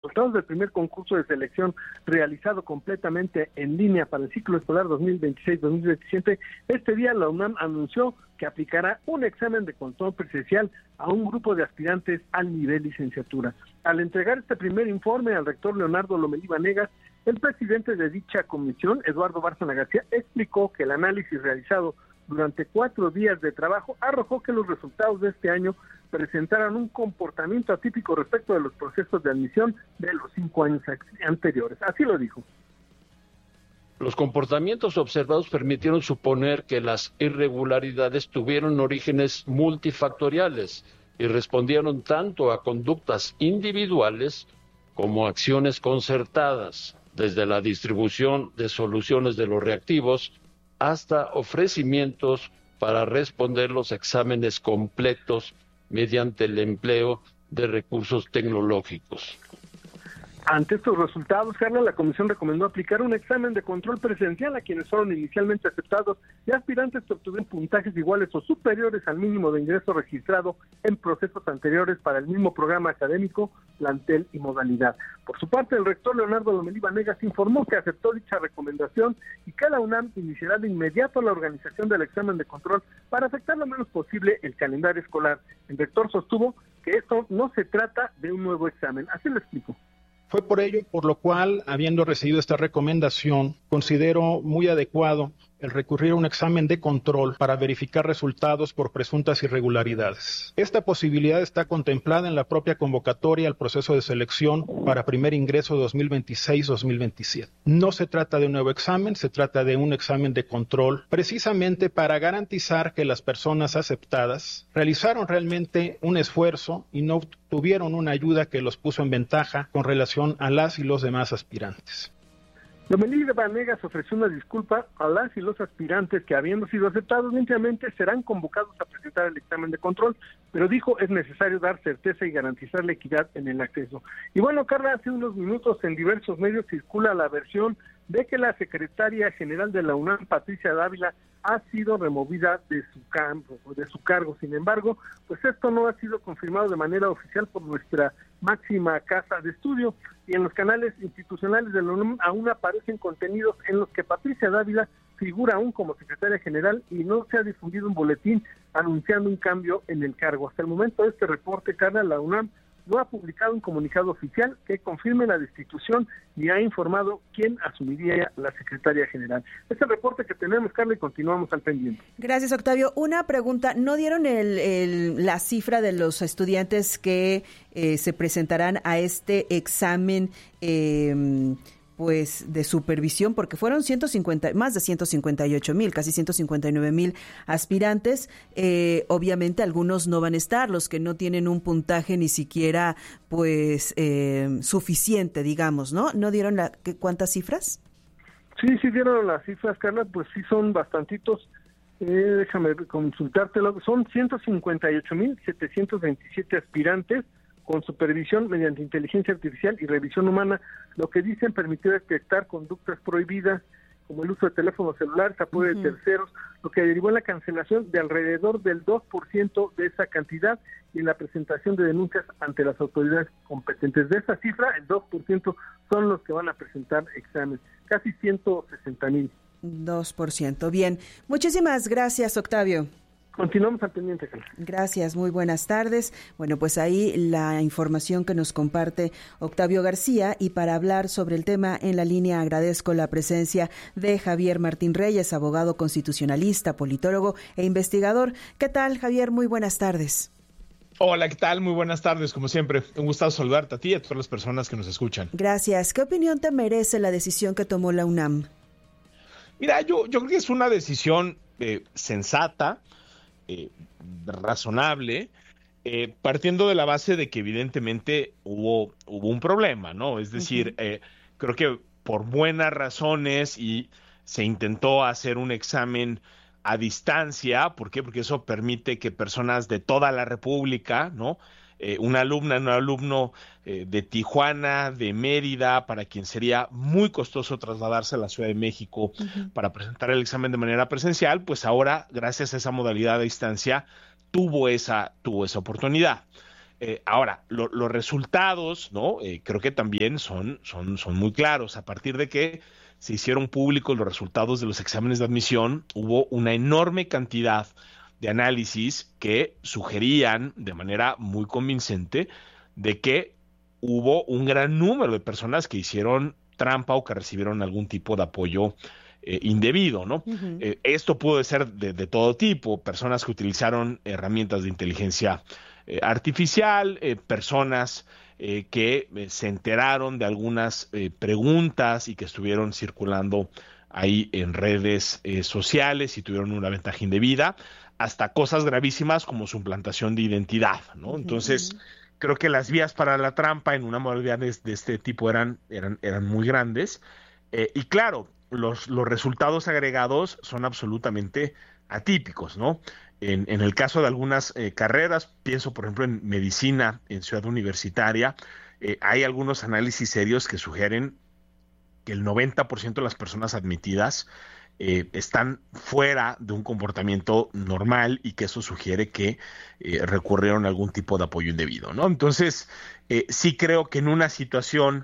resultados del primer concurso de selección realizado completamente en línea para el ciclo escolar 2026-2027, este día la UNAM anunció que aplicará un examen de control presencial a un grupo de aspirantes al nivel licenciatura. Al entregar este primer informe al rector Leonardo Lomelí Vanegas, el presidente de dicha comisión, Eduardo Bárcena García, explicó que el análisis realizado durante 4 días de trabajo arrojó que los resultados de este año presentaran un comportamiento atípico respecto de los procesos de admisión de los 5 años anteriores. Así lo dijo. Los comportamientos observados permitieron suponer que las irregularidades tuvieron orígenes multifactoriales y respondieron tanto a conductas individuales como a acciones concertadas, desde la distribución de soluciones de los reactivos hasta ofrecimientos para responder los exámenes completos mediante el empleo de recursos tecnológicos. Ante estos resultados, Carla, la comisión recomendó aplicar un examen de control presencial a quienes fueron inicialmente aceptados y aspirantes que obtuvieron puntajes iguales o superiores al mínimo de ingreso registrado en procesos anteriores para el mismo programa académico, plantel y modalidad. Por su parte, el rector Leonardo Lomelí Vanegas informó que aceptó dicha recomendación y que la UNAM iniciará de inmediato la organización del examen de control para afectar lo menos posible el calendario escolar. El rector sostuvo que esto no se trata de un nuevo examen. Así lo explicó. Fue por ello por lo cual, habiendo recibido esta recomendación, considero muy adecuado el recurrir a un examen de control para verificar resultados por presuntas irregularidades. Esta posibilidad está contemplada en la propia convocatoria al proceso de selección para primer ingreso 2026-2027. No se trata de un nuevo examen, se trata de un examen de control, precisamente para garantizar que las personas aceptadas realizaron realmente un esfuerzo y no tuvieron una ayuda que los puso en ventaja con relación a las y los demás aspirantes. Lomelí Vanegas ofreció una disculpa a las y los aspirantes que, habiendo sido aceptados limpiamente, serán convocados a presentar el examen de control, pero dijo es necesario dar certeza y garantizar la equidad en el acceso. Y bueno, Carla, hace unos minutos en diversos medios circula la versión de que la secretaria general de la UNAM, Patricia Dávila, ha sido removida de su cargo. Sin embargo, pues esto no ha sido confirmado de manera oficial por nuestra máxima casa de estudio, y en los canales institucionales de la UNAM aún aparecen contenidos en los que Patricia Dávila figura aún como secretaria general y no se ha difundido un boletín anunciando un cambio en el cargo. Hasta el momento de este reporte, Carla, la UNAM no ha publicado un comunicado oficial que confirme la destitución ni ha informado quién asumiría la secretaria general. Este es el reporte que tenemos, Carla, y continuamos al pendiente. Gracias, Octavio. Una pregunta, ¿no dieron la cifra de los estudiantes que se presentarán a este examen pues de supervisión? Porque fueron más de 158,000, casi 159,000 aspirantes. Obviamente algunos no van a estar, los que no tienen un puntaje ni siquiera pues suficiente, digamos, ¿no? ¿No dieron cuántas cifras? Sí dieron las cifras, Carla, pues sí son bastantitos. Déjame consultártelo. Son 158,727 aspirantes con supervisión mediante inteligencia artificial y revisión humana, lo que dicen permitió detectar conductas prohibidas como el uso de teléfonos celulares, apoyo de terceros, lo que derivó en la cancelación de alrededor del 2% de esa cantidad y en la presentación de denuncias ante las autoridades competentes. De esa cifra, el 2% son los que van a presentar examen, casi 160,000. 2%. Bien, muchísimas gracias, Octavio. Continuamos al pendiente, Carla. Gracias, muy buenas tardes. Bueno, pues ahí la información que nos comparte Octavio García, y para hablar sobre el tema en la línea agradezco la presencia de Javier Martín Reyes, abogado constitucionalista, politólogo e investigador. ¿Qué tal, Javier? Muy buenas tardes. Hola, ¿qué tal? Muy buenas tardes, como siempre. Un gusto saludarte a ti y a todas las personas que nos escuchan. Gracias. ¿Qué opinión te merece la decisión que tomó la UNAM? Mira, yo creo que es una decisión sensata, razonable, partiendo de la base de que evidentemente hubo un problema, ¿no? Es decir, creo que por buenas razones y se intentó hacer un examen a distancia. ¿Por qué? Porque eso permite que personas de toda la República, ¿no? Una alumna, un alumno de Tijuana, de Mérida, para quien sería muy costoso trasladarse a la Ciudad de México para presentar el examen de manera presencial, pues ahora, gracias a esa modalidad a distancia, tuvo esa oportunidad. Ahora, los resultados, ¿no? Creo que también son muy claros. A partir de que se hicieron públicos los resultados de los exámenes de admisión, hubo una enorme cantidad de análisis que sugerían de manera muy convincente de que hubo un gran número de personas que hicieron trampa o que recibieron algún tipo de apoyo indebido, ¿no? Uh-huh. Esto puede ser de todo tipo, personas que utilizaron herramientas de inteligencia artificial, personas que se enteraron de algunas preguntas y que estuvieron circulando ahí en redes sociales y tuvieron una ventaja indebida, hasta cosas gravísimas como suplantación de identidad, ¿no? Entonces, creo que las vías para la trampa en una modalidad de este tipo eran muy grandes. Y claro, los resultados agregados son absolutamente atípicos, ¿no? En el caso de algunas carreras, pienso por ejemplo en medicina, en Ciudad Universitaria, hay algunos análisis serios que sugieren que el 90% de las personas admitidas están fuera de un comportamiento normal y que eso sugiere que recurrieron a algún tipo de apoyo indebido, ¿no? Entonces, sí creo que en una situación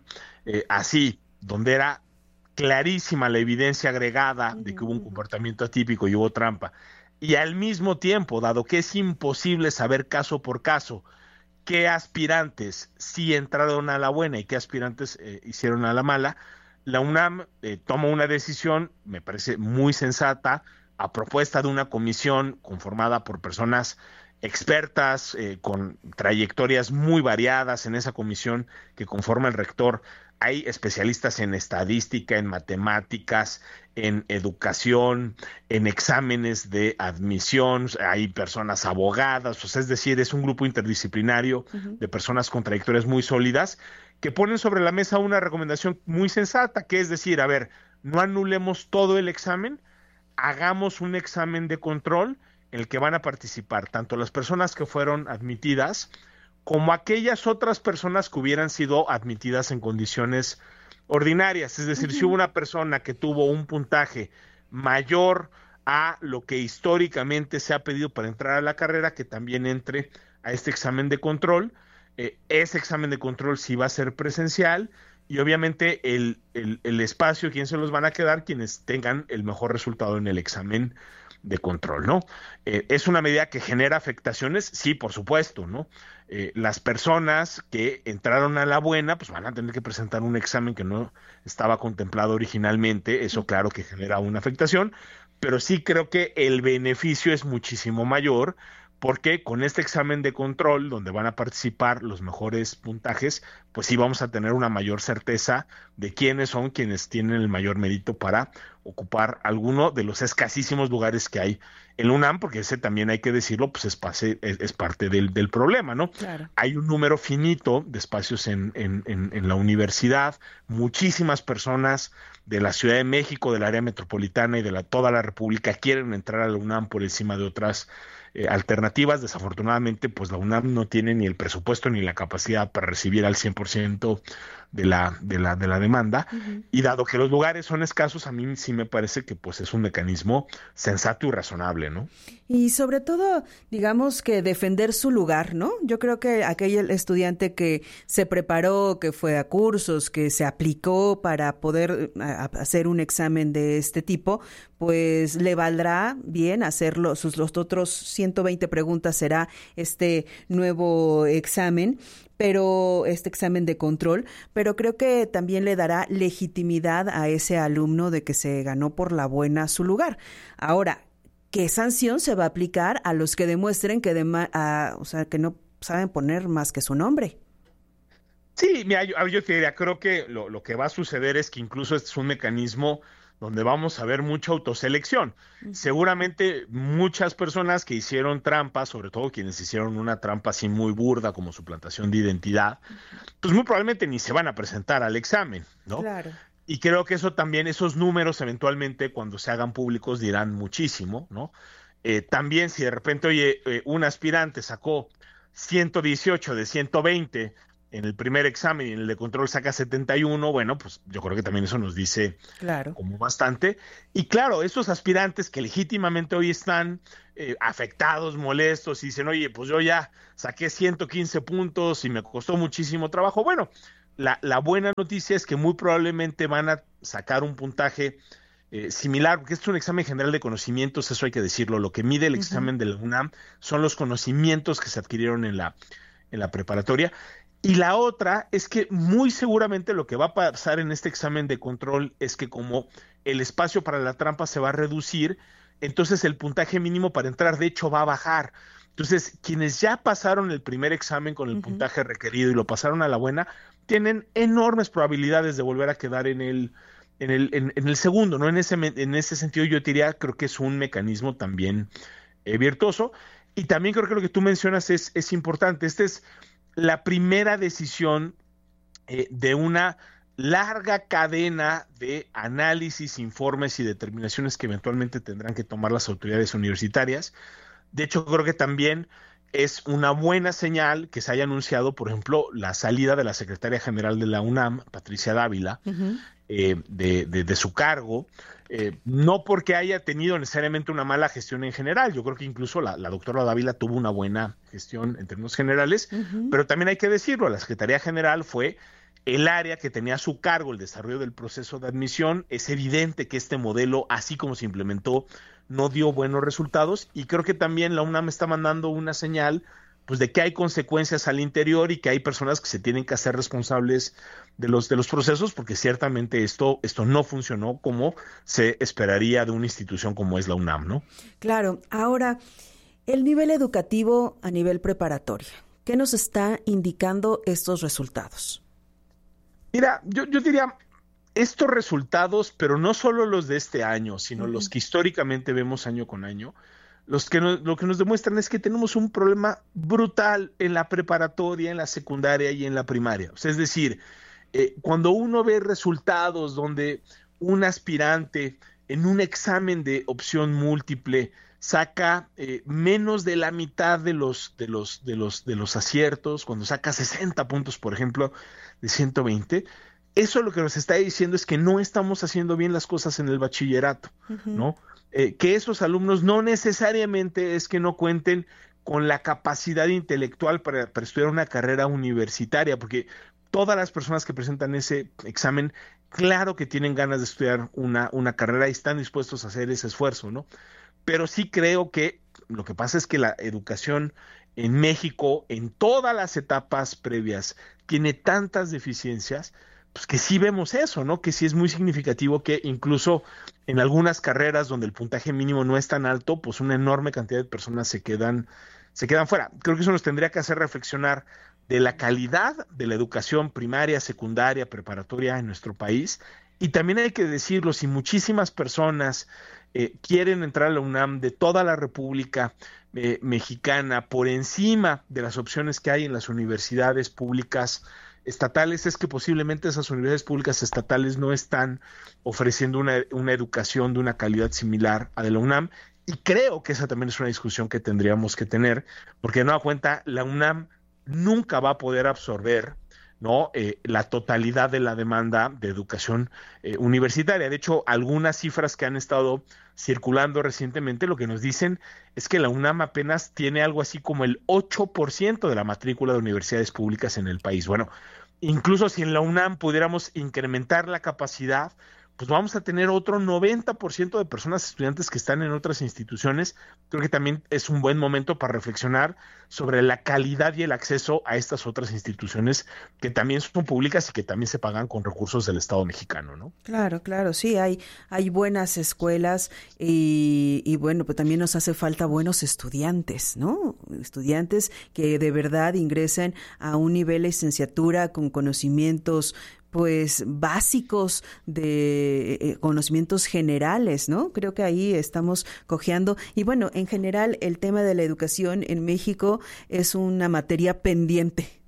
así, donde era clarísima la evidencia agregada de que hubo un comportamiento atípico y hubo trampa, y al mismo tiempo, dado que es imposible saber caso por caso qué aspirantes sí entraron a la buena y qué aspirantes hicieron a la mala, la UNAM toma una decisión, me parece muy sensata, a propuesta de una comisión conformada por personas expertas, con trayectorias muy variadas. En esa comisión que conforma el rector hay especialistas en estadística, en matemáticas, en educación, en exámenes de admisión, hay personas abogadas, o sea, es decir, es un grupo interdisciplinario de personas con trayectorias muy sólidas que ponen sobre la mesa una recomendación muy sensata, que es decir, a ver, no anulemos todo el examen, hagamos un examen de control en el que van a participar tanto las personas que fueron admitidas como aquellas otras personas que hubieran sido admitidas en condiciones ordinarias. Es decir, si hubo una persona que tuvo un puntaje mayor a lo que históricamente se ha pedido para entrar a la carrera, que también entre a este examen de control. Ese examen de control sí va a ser presencial y obviamente el espacio, ¿quién se los van a quedar? Quienes tengan el mejor resultado en el examen de control, ¿no? ¿Es una medida que genera afectaciones? Sí, por supuesto, ¿no? Las personas que entraron a la buena, pues van a tener que presentar un examen que no estaba contemplado originalmente, eso claro que genera una afectación, pero sí creo que el beneficio es muchísimo mayor, porque con este examen de control, donde van a participar los mejores puntajes, pues sí vamos a tener una mayor certeza de quiénes son quienes tienen el mayor mérito para ocupar alguno de los escasísimos lugares que hay en la UNAM, porque ese también hay que decirlo, pues es parte del problema, ¿no? Claro. Hay un número finito de espacios en la universidad, muchísimas personas de la Ciudad de México, del área metropolitana y de toda la República quieren entrar a la UNAM por encima de otras alternativas. Desafortunadamente, pues la UNAM no tiene ni el presupuesto ni la capacidad para recibir al 100% de la demanda, y dado que los lugares son escasos, a mí sí me parece que pues es un mecanismo sensato y razonable, ¿no? Y sobre todo, digamos que defender su lugar, ¿no? Yo creo que aquel estudiante que se preparó, que fue a cursos, que se aplicó para poder hacer un examen de este tipo, pues le valdrá bien hacerlo. Los otros 120 preguntas será este nuevo examen, pero este examen de control, pero creo que también le dará legitimidad a ese alumno de que se ganó por la buena su lugar. Ahora, ¿qué sanción se va a aplicar a los que demuestren que que no saben poner más que su nombre? Sí, mira, yo te diría, creo que lo que va a suceder es que incluso este es un mecanismo donde vamos a ver mucha autoselección. Seguramente muchas personas que hicieron trampa, sobre todo quienes hicieron una trampa así muy burda como suplantación de identidad, pues muy probablemente ni se van a presentar al examen, ¿no? Claro. Y creo que eso también, esos números eventualmente cuando se hagan públicos dirán muchísimo, ¿no? También si de repente, oye, un aspirante sacó 118 de 120, en el primer examen y en el de control saca 71, bueno, pues yo creo que también eso nos dice como bastante. Y claro, esos aspirantes que legítimamente hoy están afectados, molestos, y dicen, oye, pues yo ya saqué 115 puntos y me costó muchísimo trabajo. Bueno, la buena noticia es que muy probablemente van a sacar un puntaje similar, porque este es un examen general de conocimientos, eso hay que decirlo. Lo que mide el examen de la UNAM son los conocimientos que se adquirieron en la preparatoria. Y la otra es que muy seguramente lo que va a pasar en este examen de control es que como el espacio para la trampa se va a reducir, entonces el puntaje mínimo para entrar de hecho va a bajar. Entonces, quienes ya pasaron el primer examen con el puntaje requerido y lo pasaron a la buena, tienen enormes probabilidades de volver a quedar en el segundo, ¿no? En ese sentido yo diría, creo que es un mecanismo también virtuoso. Y también creo que lo que tú mencionas es importante. Esta es la primera decisión de una larga cadena de análisis, informes y determinaciones que eventualmente tendrán que tomar las autoridades universitarias. De hecho, creo que también es una buena señal que se haya anunciado, por ejemplo, la salida de la secretaria general de la UNAM, Patricia Dávila, de su cargo, no porque haya tenido necesariamente una mala gestión en general. Yo creo que incluso la doctora Dávila tuvo una buena gestión en términos generales, pero también hay que decirlo, la Secretaría General fue el área que tenía a su cargo el desarrollo del proceso de admisión. Es evidente que este modelo, así como se implementó, no dio buenos resultados, y creo que también la UNAM está mandando una señal pues de que hay consecuencias al interior y que hay personas que se tienen que hacer responsables de los procesos, porque ciertamente esto no funcionó como se esperaría de una institución como es la UNAM, ¿no? Claro. Ahora, el nivel educativo a nivel preparatoria, ¿qué nos está indicando estos resultados? Mira, yo diría estos resultados, pero no solo los de este año, sino los que históricamente vemos año con año, lo que nos demuestran es que tenemos un problema brutal en la preparatoria, en la secundaria y en la primaria. O sea, es decir, cuando uno ve resultados donde un aspirante en un examen de opción múltiple saca menos de la mitad de los aciertos, cuando saca 60 puntos, por ejemplo, de 120, eso lo que nos está diciendo es que no estamos haciendo bien las cosas en el bachillerato, ¿no? Que esos alumnos no necesariamente es que no cuenten con la capacidad intelectual para estudiar una carrera universitaria, porque todas las personas que presentan ese examen, claro que tienen ganas de estudiar una carrera y están dispuestos a hacer ese esfuerzo, ¿no? Pero sí creo que lo que pasa es que la educación en México, en todas las etapas previas, tiene tantas deficiencias, pues que sí vemos eso, ¿no? Que sí es muy significativo que incluso en algunas carreras donde el puntaje mínimo no es tan alto, pues una enorme cantidad de personas se quedan fuera. Creo que eso nos tendría que hacer reflexionar de la calidad de la educación primaria, secundaria, preparatoria en nuestro país. Y también hay que decirlo, si muchísimas personas quieren entrar a la UNAM de toda la República Mexicana por encima de las opciones que hay en las universidades públicas estatales, es que posiblemente esas universidades públicas estatales no están ofreciendo una educación de una calidad similar a de la UNAM, y creo que esa también es una discusión que tendríamos que tener, porque de nueva cuenta la UNAM nunca va a poder absorber, ¿no? La totalidad de la demanda de educación universitaria. De hecho, algunas cifras que han estado circulando recientemente lo que nos dicen es que la UNAM apenas tiene algo así como el 8% de la matrícula de universidades públicas en el país. Bueno, incluso si en la UNAM pudiéramos incrementar la capacidad, pues vamos a tener otro 90% de personas estudiantes que están en otras instituciones. Creo que también es un buen momento para reflexionar sobre la calidad y el acceso a estas otras instituciones que también son públicas y que también se pagan con recursos del Estado mexicano, ¿no? Claro, sí, hay buenas escuelas y bueno, pues también nos hace falta buenos estudiantes, ¿no? Estudiantes que de verdad ingresen a un nivel de licenciatura con conocimientos pues básicos de conocimientos generales, ¿no? Creo que ahí estamos cojeando. Y bueno, en general el tema de la educación en México es una materia pendiente.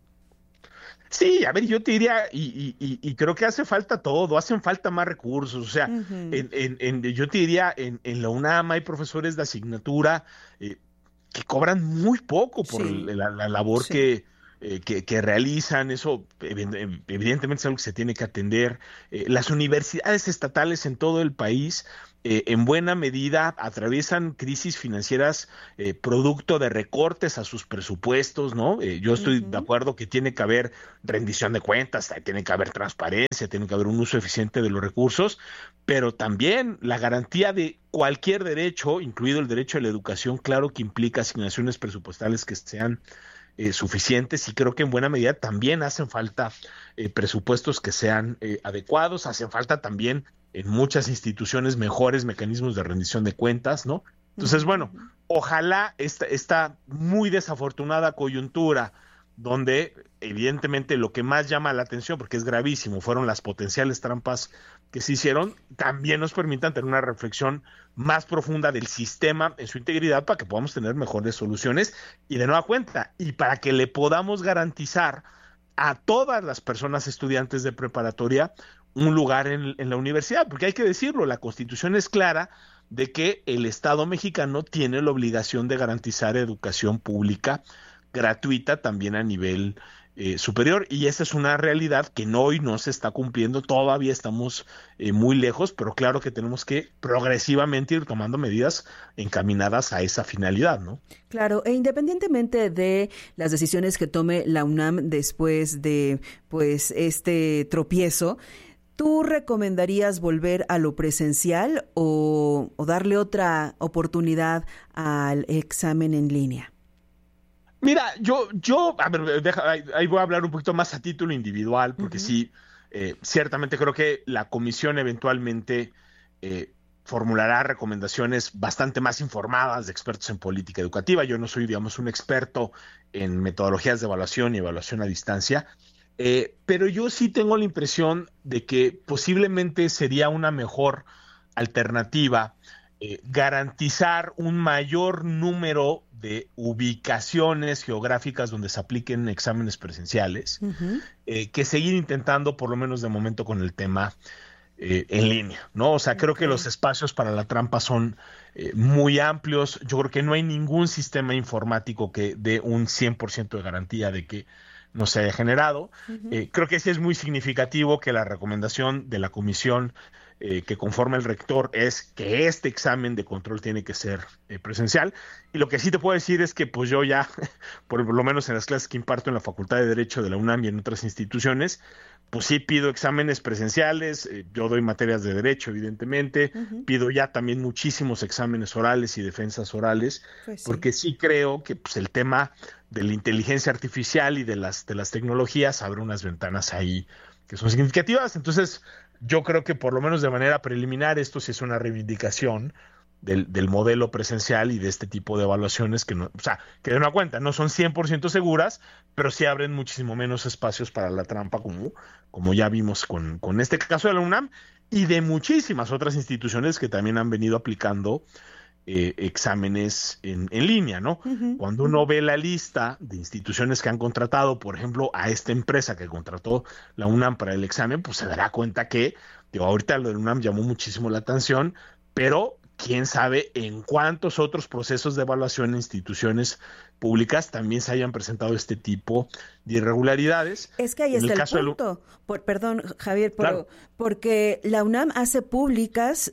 Sí, a ver, yo te diría, y creo que hace falta todo, hacen falta más recursos, o sea, yo te diría, en la UNAM hay profesores de asignatura que cobran muy poco por la labor que realizan, eso evidentemente es algo que se tiene que atender. Las universidades estatales en todo el país en buena medida atraviesan crisis financieras producto de recortes a sus presupuestos, ¿no? Yo estoy de acuerdo que tiene que haber rendición de cuentas, tiene que haber transparencia, tiene que haber un uso eficiente de los recursos, pero también la garantía de cualquier derecho, incluido el derecho a la educación, claro que implica asignaciones presupuestales que sean suficientes, y creo que en buena medida también hacen falta presupuestos que sean adecuados, hacen falta también en muchas instituciones mejores mecanismos de rendición de cuentas, ¿no? Entonces, bueno, ojalá esta muy desafortunada coyuntura, donde evidentemente lo que más llama la atención, porque es gravísimo, fueron las potenciales trampas que se hicieron, también nos permitan tener una reflexión más profunda del sistema en su integridad para que podamos tener mejores soluciones y de nueva cuenta, y para que le podamos garantizar a todas las personas estudiantes de preparatoria un lugar en la universidad, porque hay que decirlo, la Constitución es clara de que el Estado mexicano tiene la obligación de garantizar educación pública gratuita también a nivel superior, y esa es una realidad que hoy no se está cumpliendo, todavía estamos muy lejos, pero claro que tenemos que progresivamente ir tomando medidas encaminadas a esa finalidad, ¿no? Claro, e independientemente de las decisiones que tome la UNAM después de pues este tropiezo, ¿tú recomendarías volver a lo presencial o darle otra oportunidad al examen en línea? Mira, yo, a ver, ahí voy a hablar un poquito más a título individual, porque sí, ciertamente creo que la comisión eventualmente formulará recomendaciones bastante más informadas de expertos en política educativa. Yo no soy, digamos, un experto en metodologías de evaluación y evaluación a distancia, pero yo sí tengo la impresión de que posiblemente sería una mejor alternativa garantizar un mayor número de ubicaciones geográficas donde se apliquen exámenes presenciales, que seguir intentando, por lo menos de momento, con el tema en línea, ¿no? O sea, creo que los espacios para la trampa son muy amplios. Yo creo que no hay ningún sistema informático que dé un 100% de garantía de que no se haya generado. Creo que sí es muy significativo que la recomendación de la comisión que conforma el rector es que este examen de control tiene que ser presencial. Y lo que sí te puedo decir es que pues yo ya, por lo menos en las clases que imparto en la Facultad de Derecho de la UNAM y en otras instituciones, pues sí pido exámenes presenciales, yo doy materias de derecho, evidentemente, pido ya también muchísimos exámenes orales y defensas orales, pues sí, porque sí creo que pues, el tema de la inteligencia artificial y de las tecnologías abre unas ventanas ahí que son significativas. Entonces, yo creo que por lo menos de manera preliminar esto sí es una reivindicación del modelo presencial y de este tipo de evaluaciones que no, o sea, que de una cuenta no son 100% seguras, pero sí abren muchísimo menos espacios para la trampa, como ya vimos con este caso de la UNAM y de muchísimas otras instituciones que también han venido aplicando exámenes en línea, ¿no? Cuando uno ve la lista de instituciones que han contratado, por ejemplo, a esta empresa que contrató la UNAM para el examen, pues se dará cuenta que, ahorita lo de la UNAM llamó muchísimo la atención, pero quién sabe en cuántos otros procesos de evaluación en instituciones públicas también se hayan presentado este tipo de irregularidades. Es que ahí está el punto. Perdón, Javier, claro, porque la UNAM hace públicas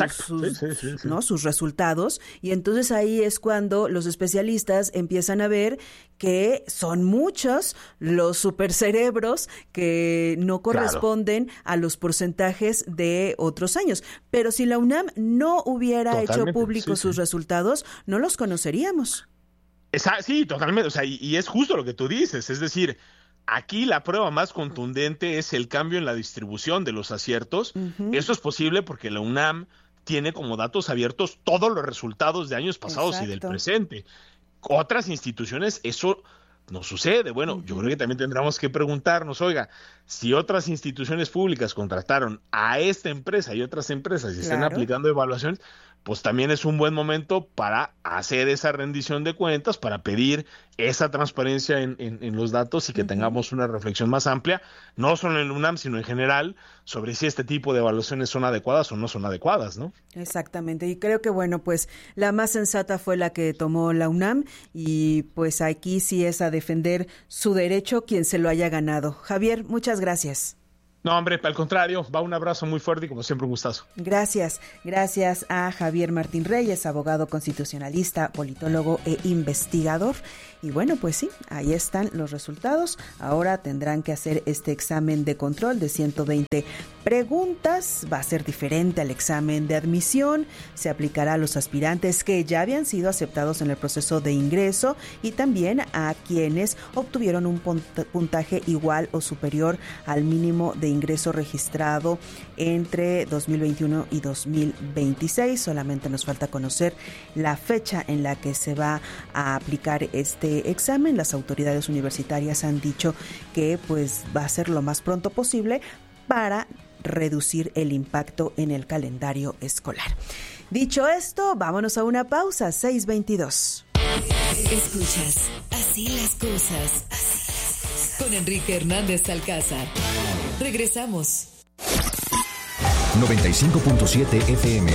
sus resultados, y entonces ahí es cuando los especialistas empiezan a ver que son muchos los supercerebros que no corresponden a los porcentajes de otros años. Pero si la UNAM no hubiera hecho públicos sus resultados, no los conoceríamos. Sí, totalmente, o sea, y es justo lo que tú dices, es decir, aquí la prueba más contundente es el cambio en la distribución de los aciertos. Eso es posible porque la UNAM tiene como datos abiertos todos los resultados de años pasados y del presente. Otras instituciones eso no sucede. Bueno, yo creo que también tendremos que preguntarnos, oiga, si otras instituciones públicas contrataron a esta empresa y otras empresas y están aplicando evaluaciones, pues también es un buen momento para hacer esa rendición de cuentas, para pedir esa transparencia en los datos y que tengamos una reflexión más amplia, no solo en el UNAM, sino en general, sobre si este tipo de evaluaciones son adecuadas o no son adecuadas, ¿no? Exactamente, y creo que, bueno, pues la más sensata fue la que tomó la UNAM, y pues aquí sí es adecuada defender su derecho quien se lo haya ganado. Javier, muchas gracias. No, hombre, al contrario, va un abrazo muy fuerte y como siempre un gustazo. Gracias a Javier Martín Reyes, abogado constitucionalista, politólogo e investigador. Y bueno, pues sí, ahí están los resultados. Ahora tendrán que hacer este examen de control de 120 preguntas. Va a ser diferente al examen de admisión. Se aplicará a los aspirantes que ya habían sido aceptados en el proceso de ingreso y también a quienes obtuvieron un puntaje igual o superior al mínimo de ingreso registrado entre 2021 y 2026. Solamente nos falta conocer la fecha en la que se va a aplicar este examen. Las autoridades universitarias han dicho que pues va a ser lo más pronto posible para reducir el impacto en el calendario escolar. Dicho esto, vámonos a una pausa. 6:22. Escuchas Así las cosas con Enrique Hernández Alcázar. Regresamos. 95.7 FM.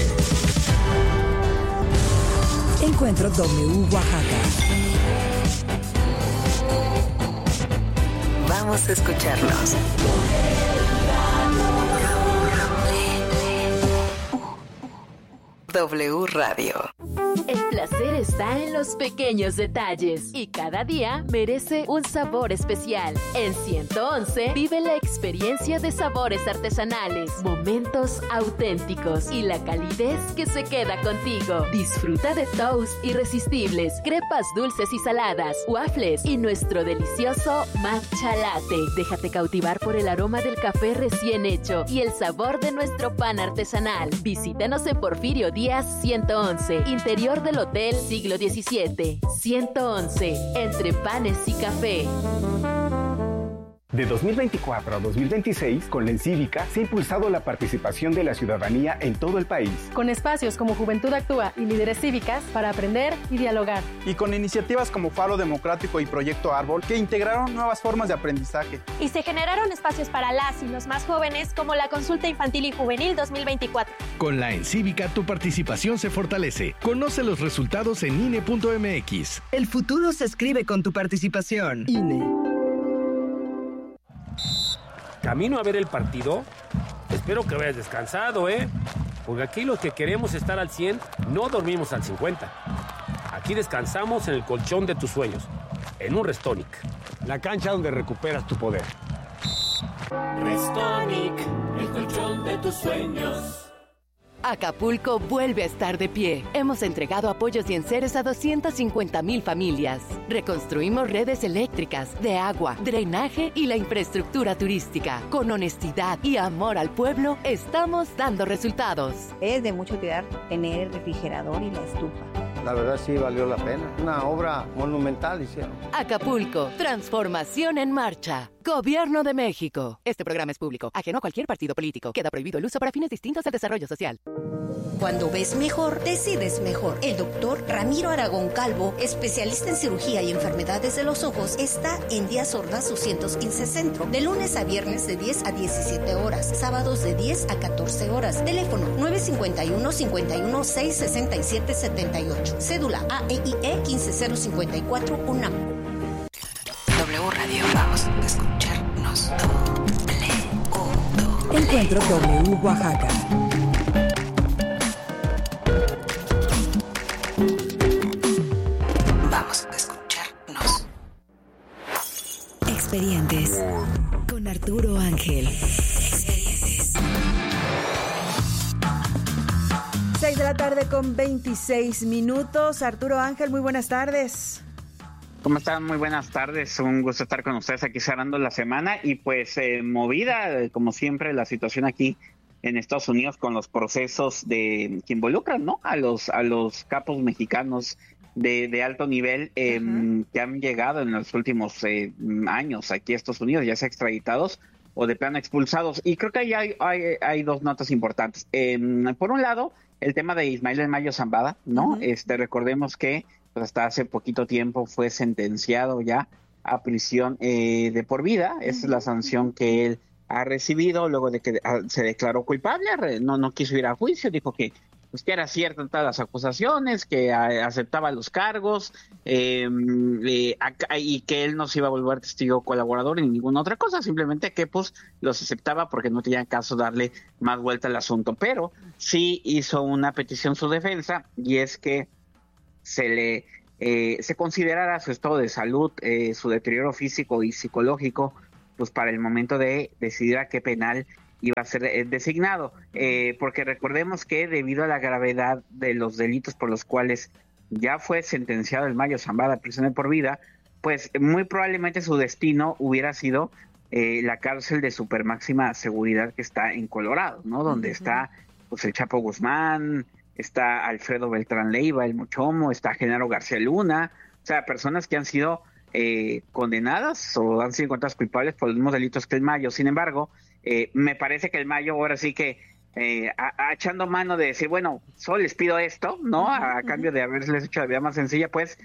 Encuentro W Oaxaca. Vamos a escucharnos. W Radio. El placer está en los pequeños detalles y cada día merece un sabor especial. En 111 vive la experiencia de sabores artesanales, momentos auténticos y la calidez que se queda contigo. Disfruta de toast irresistibles, crepas dulces y saladas, waffles y nuestro delicioso matcha latte. Déjate cautivar por el aroma del café recién hecho y el sabor de nuestro pan artesanal. Visítanos en Porfirio Díaz 111, interior del Hotel Siglo XVII. 111, entre panes y café. De 2024 a 2026, con la Encívica se ha impulsado la participación de la ciudadanía en todo el país. Con espacios como Juventud Actúa y Líderes Cívicas para aprender y dialogar. Y con iniciativas como Faro Democrático y Proyecto Árbol que integraron nuevas formas de aprendizaje. Y se generaron espacios para las y los más jóvenes como la Consulta Infantil y Juvenil 2024. Con la Encívica tu participación se fortalece. Conoce los resultados en INE.mx. El futuro se escribe con tu participación. INE. ¿Camino a ver el partido? Espero que vayas descansado, porque aquí los que queremos estar al 100 no dormimos al 50. Aquí descansamos en el colchón de tus sueños, en un Restonic. La cancha donde recuperas tu poder. Restonic, el colchón de tus sueños. Acapulco vuelve a estar de pie. Hemos entregado apoyos y enseres a 250,000 familias. Reconstruimos redes eléctricas, de agua, drenaje y la infraestructura turística. Con honestidad y amor al pueblo, estamos dando resultados. Es de mucha utilidad tener el refrigerador y la estufa. La verdad sí valió la pena. Una obra monumental hicieron. Acapulco, transformación en marcha. Gobierno de México. Este programa es público, ajeno a cualquier partido político. Queda prohibido el uso para fines distintos al desarrollo social. Cuando ves mejor, decides mejor. El doctor Ramiro Aragón Calvo, especialista en cirugía y enfermedades de los ojos, está en Díaz Ordaz 215 Centro, de lunes a viernes de 10 a 17 horas, sábados de 10 a 14 horas. Teléfono 951-51-667-78. Cédula AEIE 15054 UNAM. W Radio, vamos a escucharnos. Encuentro W Oaxaca. Vamos a escucharnos. Expedientes con Arturo Ángel. 6 de la tarde con 26 minutos. Arturo Ángel, muy buenas tardes. ¿Cómo están? Muy buenas tardes. Un gusto estar con ustedes aquí cerrando la semana y pues movida, como siempre, la situación aquí en Estados Unidos con los procesos que involucran, ¿no? A los capos mexicanos de alto nivel que han llegado en los últimos años aquí a Estados Unidos, ya sea extraditados o de plano expulsados. Y creo que ahí hay dos notas importantes. Por un lado, el tema de Ismael del Mayo Zambada, ¿no? Recordemos que pues hasta hace poquito tiempo fue sentenciado ya a prisión de por vida. Esa es la sanción que él ha recibido luego de que se declaró culpable. No quiso ir a juicio, dijo que pues que era cierta todas las acusaciones, que aceptaba los cargos y que él no se iba a volver testigo colaborador ni ninguna otra cosa, simplemente que pues los aceptaba porque no tenía caso darle más vuelta al asunto. Pero sí hizo una petición su defensa, y es que se considerara su estado de salud, su deterioro físico y psicológico, pues para el momento de decidir a qué penal iba a ser designado, porque recordemos que debido a la gravedad de los delitos por los cuales ya fue sentenciado el Mayo Zambada a prisión de por vida, pues muy probablemente su destino hubiera sido la cárcel de supermáxima seguridad que está en Colorado, ¿no? Donde está pues el Chapo Guzmán, está Alfredo Beltrán Leiva, el Mochomo, está Genaro García Luna, o sea, personas que han sido condenadas o han sido encontradas culpables por los mismos delitos que el Mayo. Sin embargo, me parece que el Mayo ahora sí que echando mano de decir, bueno, solo les pido esto, ¿no? A cambio de haberles hecho la vida más sencilla, pues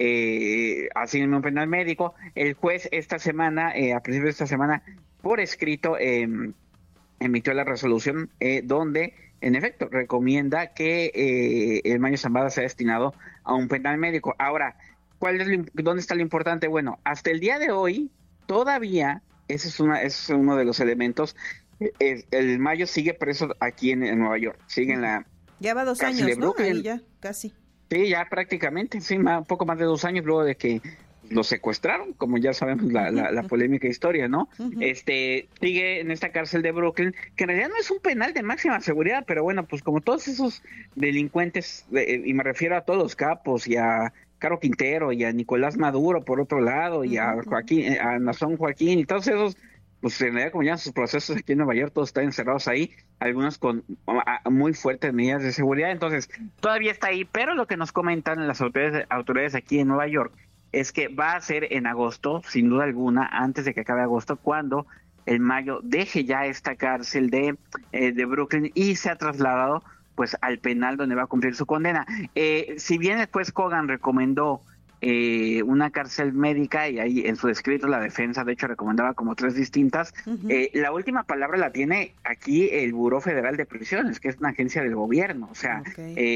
así en un penal médico. El juez esta semana, a principios de esta semana, por escrito, emitió la resolución donde, en efecto, recomienda que el Mayo Zambada sea destinado a un penal médico. Ahora, ¿dónde está lo importante? Bueno, hasta el día de hoy, todavía, ese es uno de los elementos, el Mayo sigue preso aquí en Nueva York, sigue en la... Ya va 2 años, ¿no? Ahí ya, casi. Sí, ya prácticamente, sí, un poco más de 2 años luego de que lo secuestraron, como ya sabemos la polémica historia, ¿no? Sigue en esta cárcel de Brooklyn, que en realidad no es un penal de máxima seguridad, pero bueno, pues como todos esos delincuentes, y me refiero a todos los capos y a Caro Quintero y a Nicolás Maduro por otro lado, y a Joaquín, a Nazón Joaquín, y todos esos, pues en realidad como ya sus procesos aquí en Nueva York, todos están encerrados ahí, algunos con muy fuertes medidas de seguridad, entonces todavía está ahí, pero lo que nos comentan las autoridades aquí en Nueva York es que va a ser en agosto, sin duda alguna, antes de que acabe agosto, cuando el Mayo deje ya esta cárcel de Brooklyn y se ha trasladado pues al penal donde va a cumplir su condena. Si bien después Cogan recomendó una cárcel médica, y ahí en su escrito la defensa de hecho recomendaba como 3 distintas, la última palabra la tiene aquí el Buró Federal de Prisiones, que es una agencia del gobierno, o sea,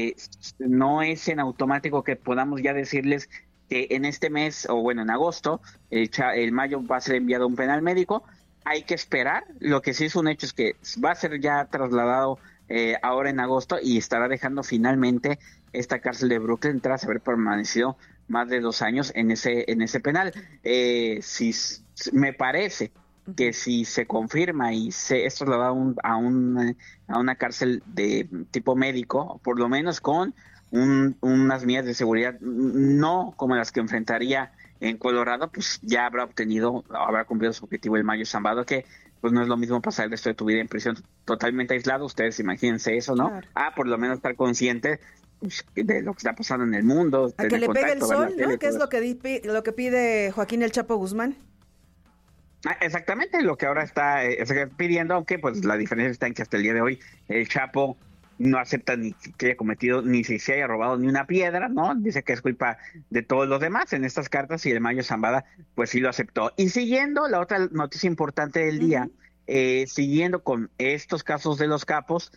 no es en automático que podamos ya decirles que en este mes, o bueno, en agosto, el Mayo va a ser enviado a un penal médico. Hay que esperar. Lo que sí es un hecho es que va a ser ya trasladado ahora en agosto y estará dejando finalmente esta cárcel de Brooklyn tras haber permanecido más de 2 años en ese penal. Me parece que si se confirma y es trasladado a una cárcel de tipo médico, por lo menos con unas medidas de seguridad no como las que enfrentaría en Colorado, pues ya habrá cumplido su objetivo el Mayo Zambada, que pues no es lo mismo pasar el resto de tu vida en prisión totalmente aislado. Ustedes imagínense eso, ¿no? Claro. Por lo menos estar consciente de lo que está pasando en el mundo. A que le pegue el sol, ¿no? ¿Qué es lo que pide Joaquín el Chapo Guzmán? Exactamente, lo que ahora está pidiendo, aunque pues la diferencia está en que hasta el día de hoy el Chapo no acepta ni que haya cometido, ni si se haya robado ni una piedra, ¿no? Dice que es culpa de todos los demás en estas cartas, y el Mayo Zambada pues sí lo aceptó. Y siguiendo la otra noticia importante del día, siguiendo con estos casos de los capos,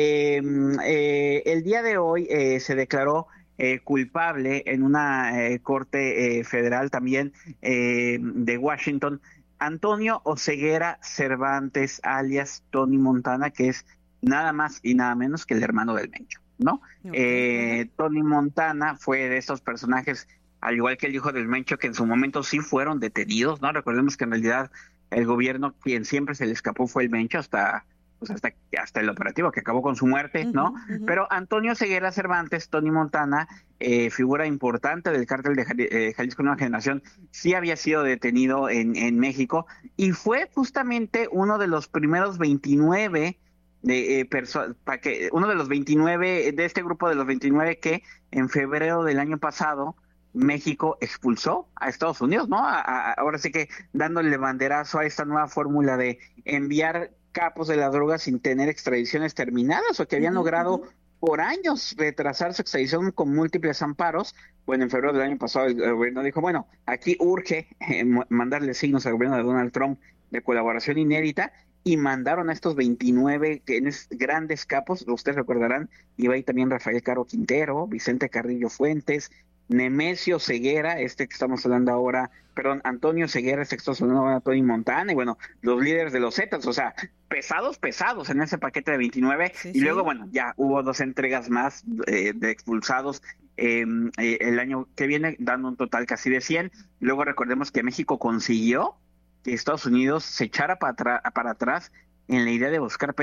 el día de hoy se declaró culpable en una corte federal también de Washington, Antonio Oseguera Cervantes, alias Tony Montana, que es nada más y nada menos que el hermano del Mencho, ¿no? Tony Montana fue de estos personajes, al igual que el hijo del Mencho, que en su momento sí fueron detenidos, ¿no? Recordemos que en realidad el gobierno, quien siempre se le escapó fue el Mencho hasta el operativo que acabó con su muerte, ¿no? Pero Antonio Ceguera Cervantes, Tony Montana, figura importante del cártel de Jalisco Nueva Generación, sí había sido detenido en México, y fue justamente uno de los primeros 29 uno de los 29 de este grupo de los 29 que en febrero del año pasado México expulsó a Estados Unidos, ¿no? Ahora sí que dándole banderazo a esta nueva fórmula de enviar capos de la droga sin tener extradiciones terminadas, o que habían logrado por años retrasar su extradición con múltiples amparos. Bueno, en febrero del año pasado el gobierno dijo, bueno, aquí urge mandarle signos al gobierno de Donald Trump de colaboración inédita, y mandaron a estos 29 grandes capos. Ustedes recordarán, iba ahí también Rafael Caro Quintero, Vicente Carrillo Fuentes, Nemesio Ceguera, que estamos hablando ahora, Antonio Ceguera, que estamos hablando ahora, Tony Montana, y bueno, los líderes de los Zetas, o sea, pesados en ese paquete de 29, y luego, bueno, ya hubo 2 entregas más de expulsados el año que viene, dando un total casi de 100. Luego recordemos que México consiguió que Estados Unidos se echara para atrás en la idea de buscar